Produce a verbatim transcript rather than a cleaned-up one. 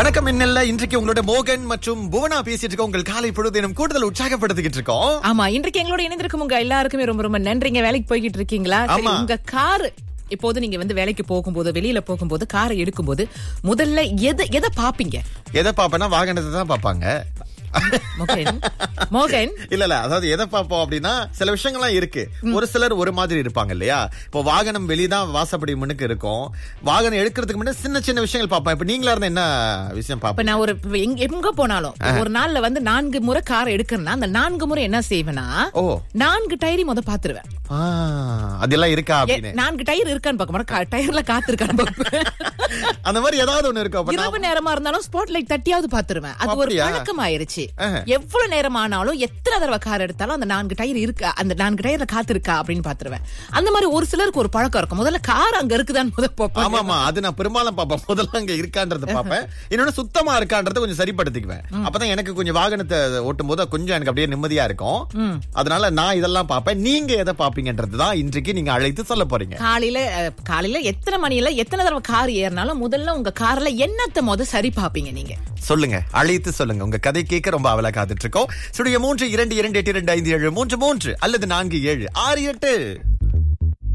வணக்கம் என்னல்ல, இன்றைக்கு உங்களோட மோகன் மற்றும் புவனா பேசிட்டு இருக்கோம். உங்கள் காலை பொழுது இன்னும் கூடுதல் உற்சாகப்படுத்திக்கிட்டு இருக்கோம். ஆமா, இன்றைக்கு எங்களோட இணைந்திருக்கும் உங்க எல்லாருக்குமே ரொம்ப ரொம்ப நன்றிங்க. வேலைக்கு போய்கிட்டு இருக்கீங்களா? சரி, ஆமா. உங்க கார் இப்போது நீங்க வந்து வேலைக்கு போகும்போது, வெளியில போகும்போது, காரை எடுக்கும்போது முதல்ல எதை எதை பாப்பீங்க? எதை பாப்பேன்னா வாகனத்தை தான் பாப்பாங்க. மோகன் மோகன் இல்ல இல்ல அதாவது எதை பாப்போம் அப்படின்னா, சில விஷயங்கள்லாம் இருக்கு. ஒரு சிலர் ஒரு மாதிரி இருப்பாங்க இல்லையா? இப்போ வாகனம் வெளிதான் வாசப்படி முன்னுக்கு இருக்கும். வாகனம் எடுக்கிறதுக்கு முன்னாடி சின்ன சின்ன விஷயங்கள் பாப்பேன். இப்ப நீங்களா இருந்தா என்ன விஷயம் இப்ப பாப்பேன்? நான் ஒரு எங்க எங்க போனாலும் ஒரு நாள்ல வந்து நான்கு முறை கார் எடுக்கிறேன்னா, அந்த நான்கு முறை என்ன செய்வேன்னா, ஓ நான்கு டயரி முத பாத்துருவேன். ஆ, அதெல்லாம் இருக்கா ஏ, அப்படின்னு. நான்கு டயர் இருக்கான்னு பார்க்க மாட்டேன், டயர்ல காத்து இருக்கான்னு பார்ப்பேன். அந்த மாதிரி ஏதாவது ஒண்ணு இருக்கும். அப்ப நான் இரவு நேரமா இருந்தாலும் ஸ்பாட் லைட் தட்டியாவது பாத்துருவேன். அது ஒரு அப்படியா? பழக்கம் ஆயிருச்சு. ஆஹா. எவ்வளவு நேரம் ஆனாலும், எத்தனை தடவை கார் எடுத்தாலும் அந்த நான்கு டயர் இருக்கா, அந்த நான்கு டயர்ல காத்து இருக்கா அப்படின்னு பாத்துருவேன். அந்த மாதிரி ஒரு சிலருக்கு ஒரு பழக்கம் இருக்கும். முதல்ல கார் அங்க இருக்குதான்னு முதல்ல ஆமா பார்ப்பேன். ஆமா, அது நான் பெரும்பாலும் பாப்பேன். முதல்ல அங்க இருக்கான்றத பாப்பேன். இன்னொன்னு சுத்தமா இருக்கான்றத கொஞ்சம் சரிப்படுத்திக்குவேன். அப்பதான் எனக்கு கொஞ்சம் வாகனத்தை ஓட்டும் போது கொஞ்சம் எனக்கு அப்படியே நிம்மதியா இருக்கும். அதனால நான் இதெல்லாம் பாப்பேன். நீங்க எதை பாப்பீங்கன்றதுதான் இன்றைக்கு நீங்க அழைத்து சொல்ல போறீங்க. காலையில அஹ், காலையில எத்தனை மணியில எத்தனை தடவை கார் ஏறினாலும் முதல்ல உங்க கார்ல என்னத்த முத சரி பாப்பீங்க நீங்க? சொல்லுங்க, அழைத்து சொல்லுங்க. உங்க கதை கேட்க ரொம்ப அவலா காத்துட்டு இருக்கோம். சுடைய மூன்று இரண்டு இரண்டு எட்டு இரண்டு ஐந்து ஏழு மூன்று மூன்று அல்லது நான்கு ஏழு ஆறு எட்டு.